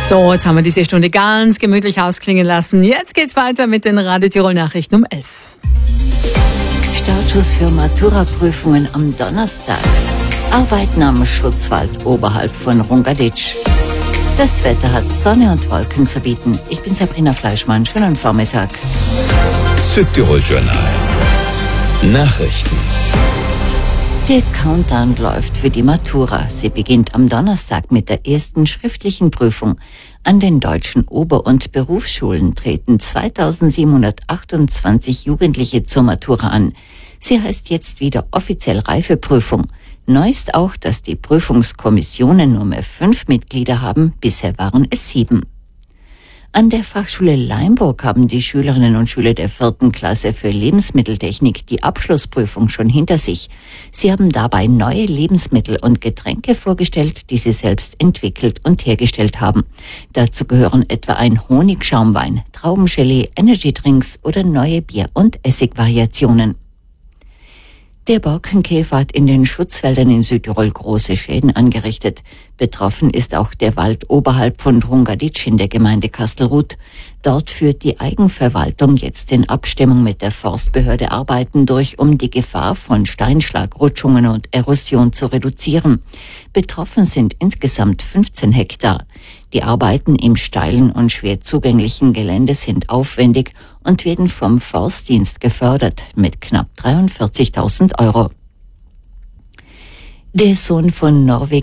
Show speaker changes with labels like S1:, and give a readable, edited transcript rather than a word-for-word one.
S1: So, jetzt haben wir diese Stunde ganz gemütlich ausklingen lassen. Jetzt geht's weiter mit den Radio Tirol Nachrichten um 11.
S2: Startschuss für Matura-Prüfungen am Donnerstag. Arbeiten am Schutzwald oberhalb von Rungadic. Das Wetter hat Sonne und Wolken zu bieten. Ich bin Sabrina Fleischmann. Schönen Vormittag.
S3: Südtirol Journal. Nachrichten.
S2: Der Countdown läuft für die Matura. Sie beginnt am Donnerstag mit der ersten schriftlichen Prüfung. An den deutschen Ober- und Berufsschulen treten 2728 Jugendliche zur Matura an. Sie heißt jetzt wieder offiziell Reifeprüfung. Neu ist auch, dass die Prüfungskommissionen nur mehr 5 Mitglieder haben. Bisher waren es 7. An der Fachschule Leimburg haben die Schülerinnen und Schüler der 4. Klasse für Lebensmitteltechnik die Abschlussprüfung schon hinter sich. Sie haben dabei neue Lebensmittel und Getränke vorgestellt, die sie selbst entwickelt und hergestellt haben. Dazu gehören etwa ein Honigschaumwein, Traubengelee, Energydrinks oder neue Bier- und Essigvariationen. Der Borkenkäfer hat in den Schutzwäldern in Südtirol große Schäden angerichtet. Betroffen ist auch der Wald oberhalb von Rungadic in der Gemeinde Kastelruth. Dort führt die Eigenverwaltung jetzt in Abstimmung mit der Forstbehörde Arbeiten durch, um die Gefahr von Steinschlagrutschungen und Erosion zu reduzieren. Betroffen sind insgesamt 15 Hektar. Die Arbeiten im steilen und schwer zugänglichen Gelände sind aufwendig und werden vom Forstdienst gefördert mit knapp 43.000 €. Der Sohn von Norwegens